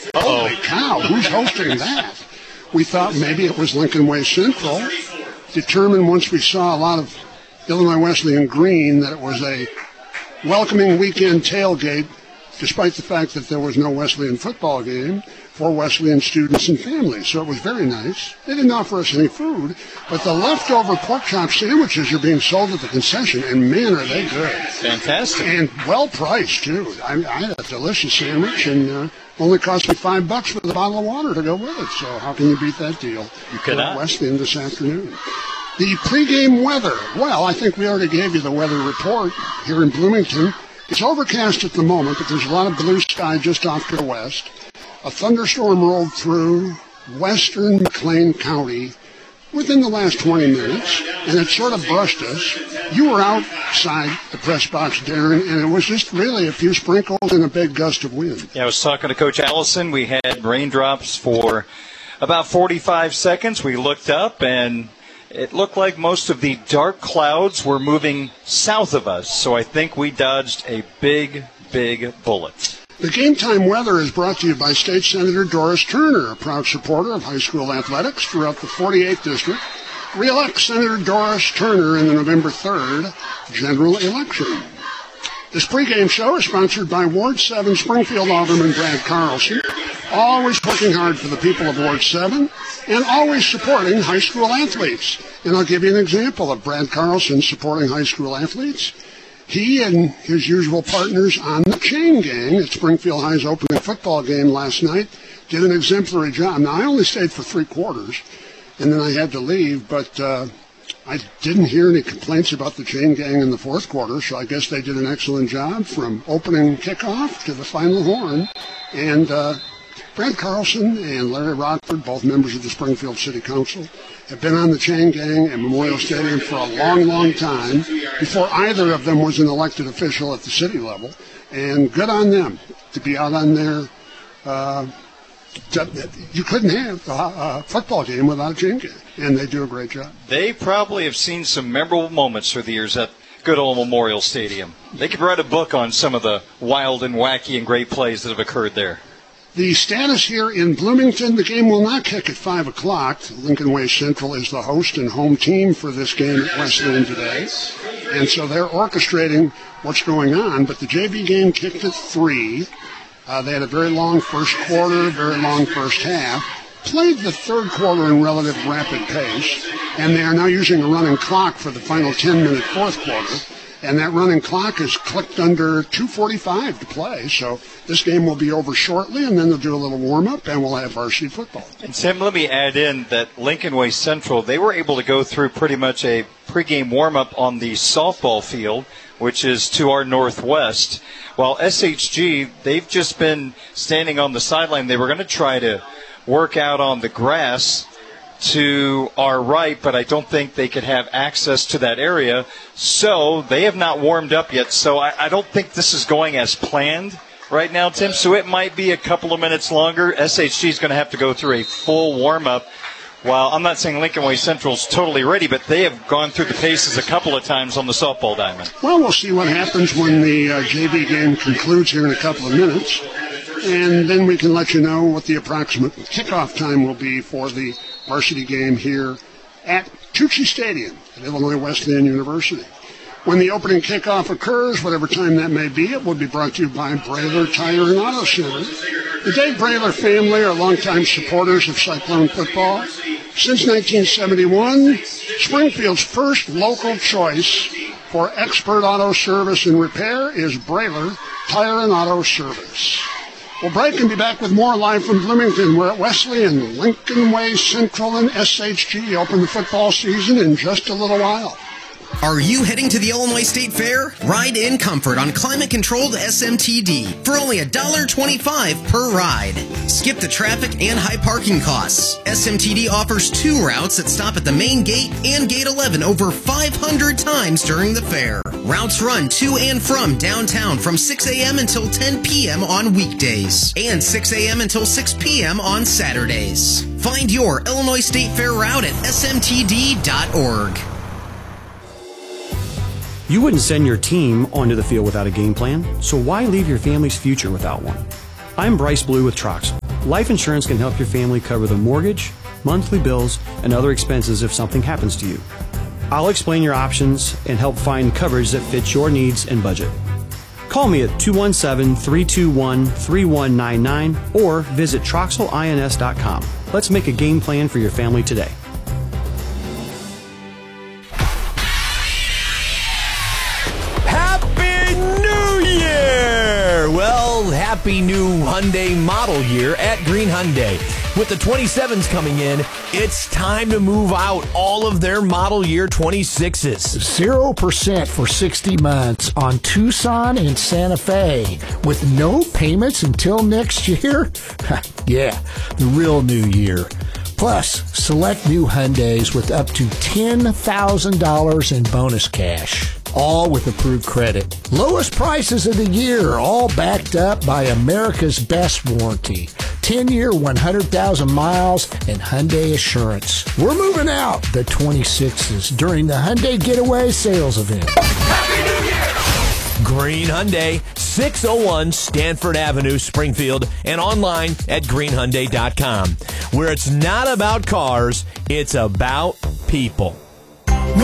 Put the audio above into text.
Holy cow, who's hosting that? We thought maybe it was Lincoln Way Central. Determined once we saw a lot of Illinois Wesleyan green that it was a welcoming weekend tailgate, despite the fact that there was no Wesleyan football game, for Wesleyan students and families. So it was very nice. They didn't offer us any food, but the leftover pork chop sandwiches are being sold at the concession, and man, are they good. Fantastic. And well priced, too. I had a delicious sandwich, and only cost me $5 with a bottle of water to go with it. So how can you beat that deal? You cannot. Wesleyan this afternoon. The pregame weather. Well, I think we already gave you the weather report here in Bloomington. It's overcast at the moment, but there's a lot of blue sky just off to the west. A thunderstorm rolled through western McLean County within the last 20 minutes, and it sort of brushed us. You were outside the press box, Darren, and it was just really a few sprinkles and a big gust of wind. Yeah, I was talking to Coach Allison. We had raindrops for about 45 seconds. We looked up, and it looked like most of the dark clouds were moving south of us, so I think we dodged a big, big bullet. The Game Time weather is brought to you by State Senator Doris Turner, a proud supporter of high school athletics throughout the 48th District. Re-elect Senator Doris Turner in the November 3rd general election. This pregame show is sponsored by Ward 7 Springfield Alderman Brad Carlson, always working hard for the people of Ward 7 and always supporting high school athletes. And I'll give you an example of Brad Carlson supporting high school athletes. He and his usual partners on the chain gang at Springfield High's opening football game last night did an exemplary job. Now, I only stayed for 3 quarters, and then I had to leave, but I didn't hear any complaints about the chain gang in the 4th quarter, so I guess they did an excellent job from opening kickoff to the final horn. And Brad Carlson and Larry Rockford, both members of the Springfield City Council, have been on the chain gang at Memorial Stadium for a long, long time, before either of them was an elected official at the city level. And good on them to be out on their you couldn't have a football game without a chain gang, and they do a great job. They probably have seen some memorable moments through the years at good old Memorial Stadium. They could write a book on some of the wild and wacky and great plays that have occurred there. The status here in Bloomington, the game will not kick at 5 o'clock. Lincoln Way Central is the host and home team for this game at Wesleyan today. And so they're orchestrating what's going on. But the JV game kicked at 3. They had a very long first quarter, very long first half. Played the 3rd quarter in relative rapid pace. And they are now using a running clock for the final 10-minute 4th quarter. And that running clock is clicked under 2:45 to play. So this game will be over shortly, and then they'll do a little warm-up, and we'll have varsity football. And Tim, let me add in that Lincoln Way Central, they were able to go through pretty much a pregame warm-up on the softball field, which is to our northwest, while SHG, they've just been standing on the sideline. They were going to try to work out on the grass to our right, but I don't think they could have access to that area. So they have not warmed up yet. So I don't think this is going as planned right now, Tim. So it might be a couple of minutes longer. SHG is going to have to go through a full warm-up. While I'm not saying Lincoln Way Central is totally ready, but they have gone through the paces a couple of times on the softball diamond. Well, we'll see what happens when the JV game concludes here in a couple of minutes. And then we can let you know what the approximate kickoff time will be for the varsity game here at Tucci Stadium at Illinois Wesleyan University. When the opening kickoff occurs, whatever time that may be, it will be brought to you by Brailer Tire and Auto Center. The Dave Brailer family are longtime supporters of Cyclone football. Since 1971, Springfield's first local choice for expert auto service and repair is Brailer Tire and Auto Service. We'll break and be back with more live from Bloomington. We're at Wesleyan, Lincoln Way Central, and SHG open the football season in just a little while. Are you heading to the Illinois State Fair? Ride in comfort on climate-controlled SMTD for only $1.25 per ride. Skip the traffic and high parking costs. SMTD offers 2 routes that stop at the main gate and Gate 11 over 500 times during the fair. Routes run to and from downtown from 6 a.m. until 10 p.m. on weekdays and 6 a.m. until 6 p.m. on Saturdays. Find your Illinois State Fair route at smtd.org. You wouldn't send your team onto the field without a game plan, so why leave your family's future without one? I'm Bryce Blue with Troxel. Life insurance can help your family cover the mortgage, monthly bills, and other expenses if something happens to you. I'll explain your options and help find coverage that fits your needs and budget. Call me at 217-321-3199 or visit TroxelINS.com. Let's make a game plan for your family today. Happy New Year! Well, happy new Hyundai model year at Green Hyundai. With the 27s coming in, it's time to move out all of their model year 26s. 0% for 60 months on Tucson and Santa Fe with no payments until next year? Yeah, the real new year. Plus, select new Hyundais with up to $10,000 in bonus cash. All with approved credit. Lowest prices of the year, all backed up by America's best warranty. 10-year, 100,000 miles, and Hyundai Assurance. We're moving out the 26s during the Hyundai Getaway sales event. Happy New Year! Green Hyundai, 601 Stanford Avenue, Springfield, and online at greenhyundai.com, where it's not about cars, it's about people.